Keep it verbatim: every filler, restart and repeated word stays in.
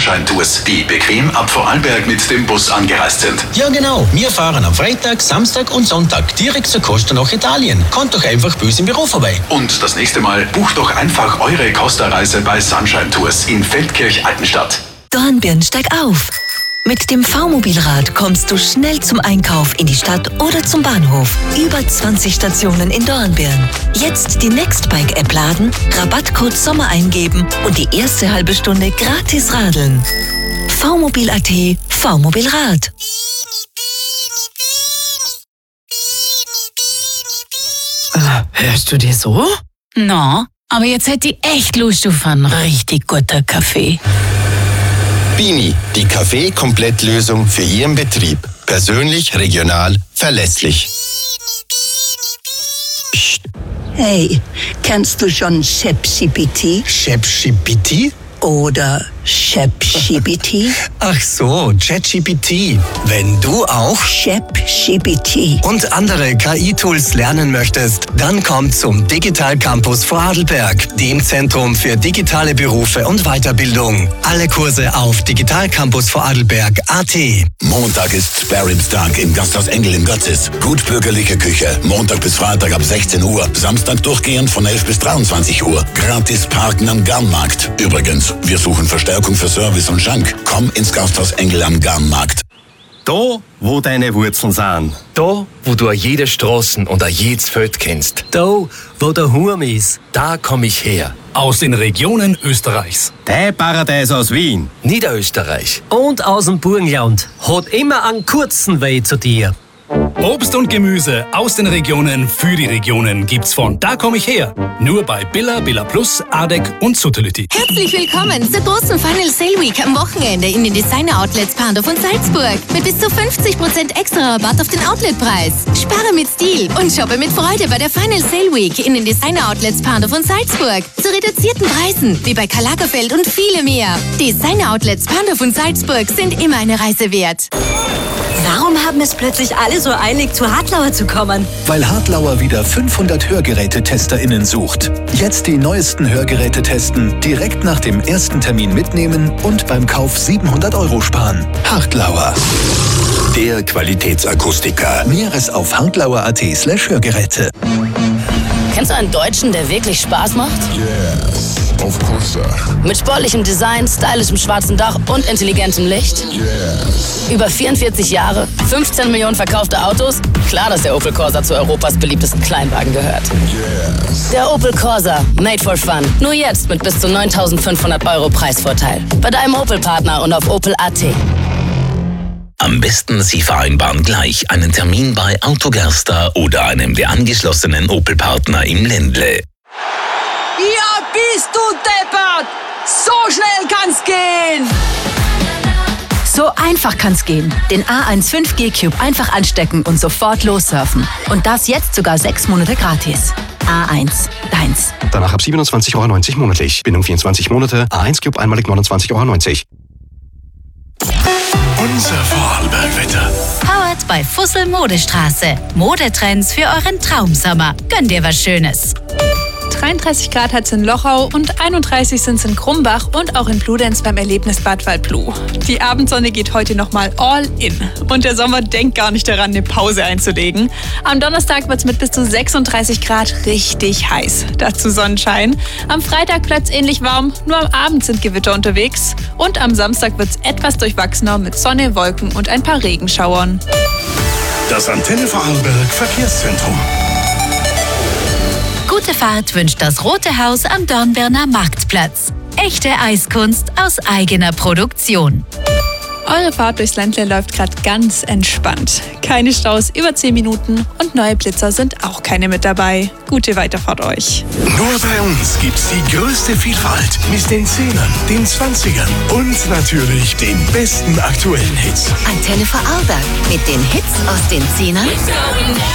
Sunshine Tours, die bequem ab Vorarlberg mit dem Bus angereist sind. Ja genau, wir fahren am Freitag, Samstag und Sonntag direkt zur Costa nach Italien. Kommt doch einfach bei uns im Büro vorbei. Und das nächste Mal bucht doch einfach eure Costa-Reise bei Sunshine Tours in Feldkirch-Altenstadt. Dornbirn, steig auf! Mit dem V-Mobilrad kommst du schnell zum Einkauf in die Stadt oder zum Bahnhof. Über zwanzig Stationen in Dornbirn. Jetzt die Nextbike-App laden, Rabattcode Sommer eingeben und die erste halbe Stunde gratis radeln. V-Mobil punkt at, V-Mobilrad. Hörst du dir so? No, aber jetzt hätte ich echt Lust auf einen richtig guten Kaffee. Bini, die Kaffee-Komplettlösung für Ihren Betrieb. Persönlich, regional, verlässlich. Psst. Hey, kennst du schon ChatGPT? ChatGPT? Oder ChatGPT? Ach so, ChatGPT. Wenn du auch ChatGPT und andere K I-Tools lernen möchtest, dann komm zum Digital Campus Vorarlberg, dem Zentrum für digitale Berufe und Weiterbildung. Alle Kurse auf digital campus vorarlberg punkt at. Montag ist Sparribstag im Gasthaus Engel in Götzis. Gutbürgerliche Küche. Montag bis Freitag ab sechzehn Uhr. Samstag durchgehend von elf bis dreiundzwanzig Uhr. Gratis parken am Garnmarkt. Übrigens, wir suchen Verstärkung für Service und Schank. Komm ins Gasthaus Engel am Garnmarkt. Da, wo deine Wurzeln sind. Da, wo du jede Straßen und jedes Feld kennst. Da, wo der Hurm ist. Da komm ich her. Aus den Regionen Österreichs. Der Paradies aus Wien. Niederösterreich. Und aus dem Burgenland. Hat immer einen kurzen Weg zu dir. Obst und Gemüse aus den Regionen für die Regionen gibt's von Da komm ich her. Nur bei Billa, Billa Plus, Adek und Sutterlütti. Herzlich willkommen zur großen Final Sale Week am Wochenende in den Designer Outlets Pandorf und Salzburg. Mit bis zu fünfzig Prozent extra Rabatt auf den Outletpreis. Spare mit Stil und shoppe mit Freude bei der Final Sale Week in den Designer Outlets Pandorf und Salzburg. Zu reduzierten Preisen wie bei Karl Lagerfeld und viele mehr. Designer Outlets Pandorf und Salzburg sind immer eine Reise wert. Warum haben es plötzlich alle so eilig, zu Hartlauer zu kommen? Weil Hartlauer wieder fünfhundert HörgerätetesterInnen sucht. Jetzt die neuesten Hörgeräte testen, direkt nach dem ersten Termin mitnehmen und beim Kauf siebenhundert Euro sparen. Hartlauer. Der Qualitätsakustiker. Näheres auf hartlauer punkt at slash Hörgeräte. Kennst du einen Deutschen, der wirklich Spaß macht? Yes, of course. Mit sportlichem Design, stylischem schwarzen Dach und intelligentem Licht? Yes. Über vierundvierzig Jahre, fünfzehn Millionen verkaufte Autos? Klar, dass der Opel Corsa zu Europas beliebtesten Kleinwagen gehört. Yes. Der Opel Corsa, made for fun. Nur jetzt mit bis zu neuntausendfünfhundert Euro Preisvorteil. Bei deinem Opel-Partner und auf opel punkt at. Am besten Sie vereinbaren gleich einen Termin bei Autogerster oder einem der angeschlossenen Opel-Partner im Ländle. Ja, bist du deppert! So schnell kann's gehen! So einfach kann's gehen. Den A eins fünf G Cube einfach anstecken und sofort lossurfen. Und das jetzt sogar sechs Monate gratis. A eins, deins. Danach ab siebenundzwanzig Euro neunzig monatlich. Bindung vierundzwanzig Monate. A eins Cube einmalig neunundzwanzig Euro neunzig. Unser Vorarlberg-Wetter. Powered bei Fussel Modestraße. Modetrends für euren Traumsommer. Gönn dir was Schönes. dreiunddreißig Grad hat es in Lochau und einunddreißig sind es in Krumbach und auch in Bludenz beim Erlebnisbad Waldblu. Die Abendsonne geht heute nochmal all in. Und der Sommer denkt gar nicht daran, eine Pause einzulegen. Am Donnerstag wird es mit bis zu sechsunddreißig Grad richtig heiß. Dazu Sonnenschein. Am Freitag bleibt es ähnlich warm, nur am Abend sind Gewitter unterwegs. Und am Samstag wird es etwas durchwachsener mit Sonne, Wolken und ein paar Regenschauern. Das Antenne Vorarlberg Verkehrszentrum. Gute Fahrt wünscht das Rote Haus am Dornbirner Marktplatz. Echte Eiskunst aus eigener Produktion. Eure Fahrt durchs Ländle läuft gerade ganz entspannt. Keine Staus über zehn Minuten und neue Blitzer sind auch keine mit dabei. Gute Weiterfahrt euch. Nur bei uns gibt's die größte Vielfalt mit den Zehnern, den Zwanzigern und natürlich den besten aktuellen Hits. Antenne Vorarlberg mit den Hits aus den Zehnern